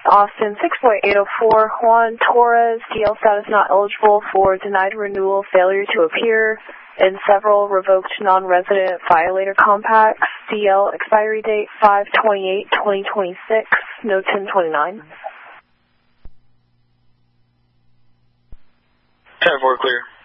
Austin 6.804, Juan Torres, DL status not eligible for denied renewal, failure to appear in several revoked non-resident violator compacts. DL expiry date 5/28/2026, no 10/29. 10-4 clear.